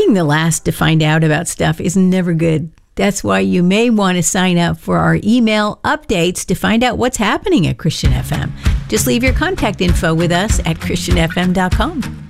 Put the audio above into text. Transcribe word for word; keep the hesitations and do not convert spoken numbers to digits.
being the last to find out about stuff is never good. That's why you may want to sign up for our email updates to find out what's happening at Christian F M. Just leave your contact info with us at christian f m dot com.